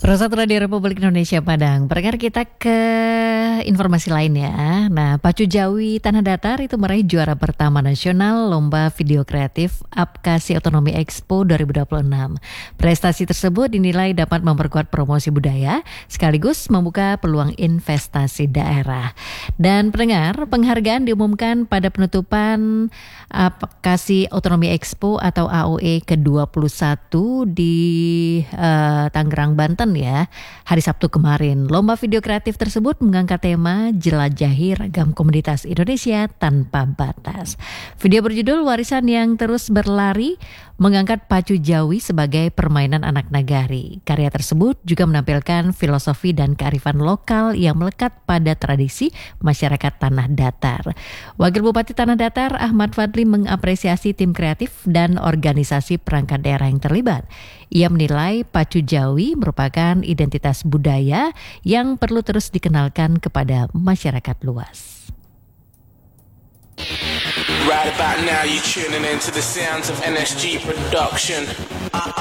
Persatu Radio Republik Indonesia Padang. Pendengar, kita ke informasi lain ya. Nah, Pacu Jawi Tanah Datar itu meraih juara pertama nasional Lomba Video Kreatif Apkasi Otonomi Expo 2026. Prestasi tersebut dinilai dapat memperkuat promosi budaya sekaligus membuka peluang investasi daerah. Dan pendengar, penghargaan diumumkan pada penutupan Apkasi Otonomi Expo atau AOE ke-21 di Tangerang, Banten ya, hari Sabtu kemarin. Lomba video kreatif tersebut mengangkat tema Jelajahi Ragam Komunitas Indonesia Tanpa Batas. Video berjudul Warisan yang Terus Berlari mengangkat Pacu Jawi sebagai permainan anak nagari. Karya tersebut juga menampilkan filosofi dan kearifan lokal yang melekat pada tradisi masyarakat Tanah Datar. Wakil Bupati Tanah Datar Ahmad Fadli mengapresiasi tim kreatif dan organisasi perangkat daerah yang terlibat. Ia menilai Pacu Jawi merupakan identitas budaya yang perlu terus dikenalkan kepada masyarakat luas. Right about now, you're tuning into the sounds of NSG Production.